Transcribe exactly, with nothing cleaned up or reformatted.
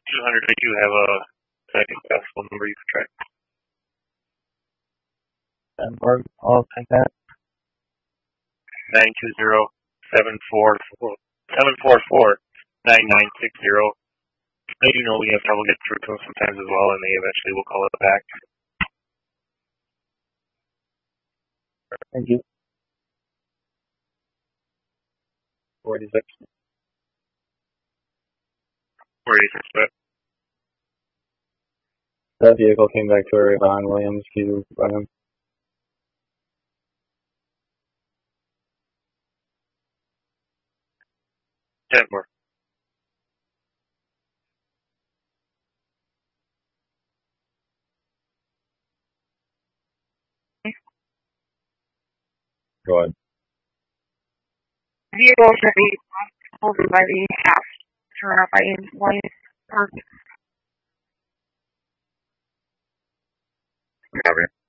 two hundred, I do have a second possible number you can try. And we're all take that. nine two zero, seven four four, seven four four, nine nine six zero. I do know we have trouble getting through to them sometimes as well, and they eventually will call it back. Thank you. forty-six. forty-six, but That vehicle came back to her, Ron Williams. Can you run him? ten more. Go ahead. Vehicle should be pulled by the half turn up by employees parked. Copy.